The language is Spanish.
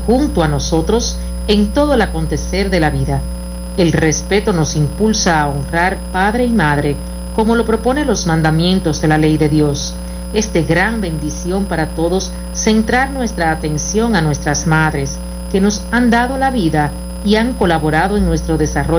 junto a nosotros en todo el acontecer de la vida. El respeto nos impulsa a honrar padre y madre, como lo proponen los mandamientos de la ley de Dios. Es de gran bendición para todos centrar nuestra atención a nuestras madres, que nos han dado la vida y han colaborado en nuestro desarrollo